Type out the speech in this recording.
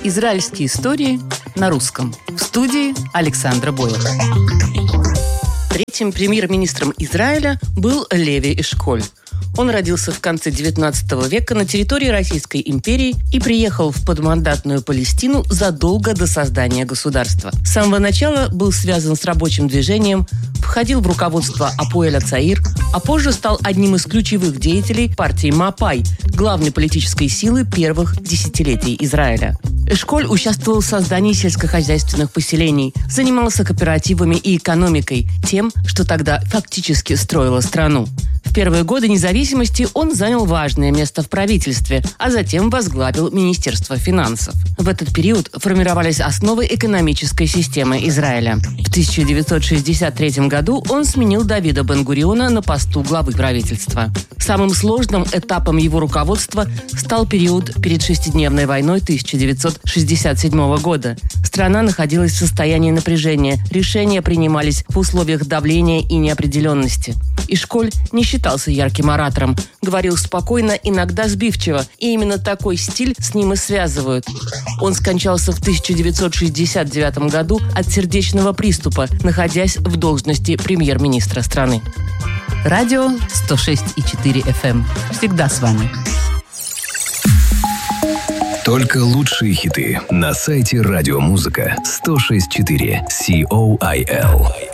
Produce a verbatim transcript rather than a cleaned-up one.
Израильские истории на русском. В студии Александра Бойлова. Третьим премьер-министром Израиля был Леви Эшколь. Он родился в конце девятнадцатого века на территории Российской империи и приехал в подмандатную Палестину задолго до создания государства. С самого начала был связан с рабочим движением, входил в руководство Апоэль ха-Цаир, а позже стал одним из ключевых деятелей партии Мапай, главной политической силы первых десятилетий Израиля. Эшколь участвовал в создании сельскохозяйственных поселений, занимался кооперативами и экономикой, тем, что тогда фактически строило страну. В первые годы независимости он занял важное место в правительстве, а затем возглавил Министерство финансов. В этот период формировались основы экономической системы Израиля. В тысяча девятьсот шестьдесят третьем году он сменил Давида Бен-Гуриона на посту главы правительства. Самым сложным этапом его руководства стал период перед шестидневной войной тысяча девятьсот шестьдесят седьмого года. Страна находилась в состоянии напряжения, решения принимались в условиях давления и неопределенности. Эшколь не считался ярким оратором, говорил спокойно, иногда сбивчиво, и именно такой стиль с ним и связывают. Он скончался в тысяча девятьсот шестьдесят девятом году от сердечного приступа, находясь в должности премьер-министра страны. Радио сто шесть и четыре эф эм. Всегда с вами. Только лучшие хиты на сайте радиомузыка сто шесть и четыре си о ай эл.